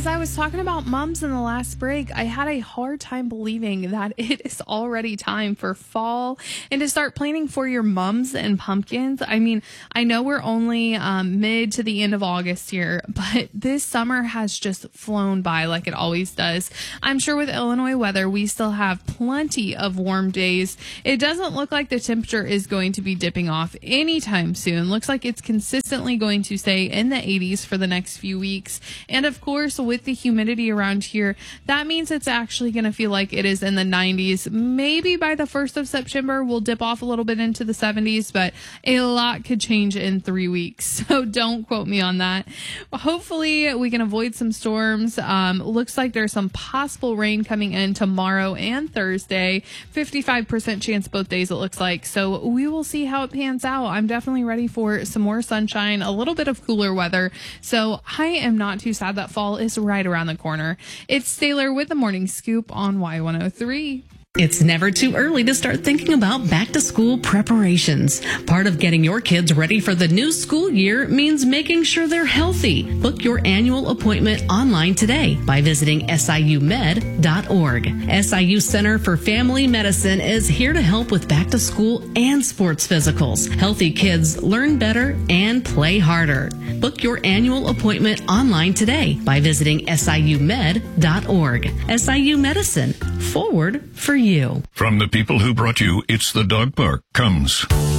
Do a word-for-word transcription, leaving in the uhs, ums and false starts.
as I was talking about mums in the last break, I had a hard time believing that it is already time for fall and to start planning for your mums and pumpkins. I mean, I know we're only um, mid to the end of August here, but this summer has just flown by like it always does. I'm sure with Illinois weather, we still have plenty of warm days. It doesn't look like the temperature is going to be dipping off anytime soon. Looks like it's consistently going to stay in the eighties for the next few weeks. And of course, with the humidity around here, that means it's actually going to feel like it is in the nineties. Maybe by the first of September, we'll dip off a little bit into the seventies, but a lot could change in three weeks. So don't quote me on that. Hopefully, we can avoid some storms. Um, looks like there's some possible rain coming in tomorrow and Thursday. fifty-five percent chance both days, it looks like. So we will see how it pans out. I'm definitely ready for some more sunshine, a little bit of cooler weather. So I am not too sad that fall is right around the corner. It's Taylor with the Morning Scoop on Y one oh three. It's never too early to start thinking about back-to-school preparations. Part of getting your kids ready for the new school year means making sure they're healthy. Book your annual appointment online today by visiting S I U med dot org. S I U Center for Family Medicine is here to help with back-to-school and sports physicals. Healthy kids learn better and play harder. Book your annual appointment online today by visiting S I U med dot org. S I U Medicine, forward for you. From the people who brought you It's the Dog Park comes